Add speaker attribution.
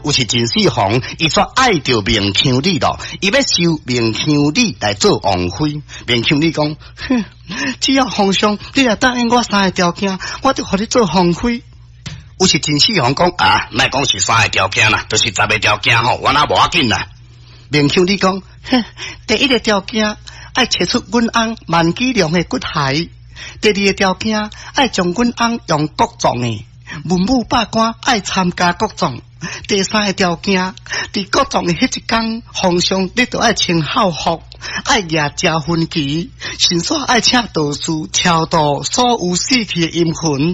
Speaker 1: 有是真死红，伊煞爱着明腔里咯，伊要收明腔里来做王妃。明腔里讲，哼，只要皇上你来答应我3个条件，我就互你做皇妃。有是真死红讲啊，莫讲是3个条件啦，就是10个条件吼，我那无要紧啦。明腔里讲，哼，第一个条件爱切出阮翁万几两的骨骸，第2个条件爱将阮翁用国葬的。文武百官爱参加国葬，第3个条件，伫国葬的迄一天，皇上你都爱穿孝服，爱举加分旗，神煞爱请道士超度所有死去的阴魂。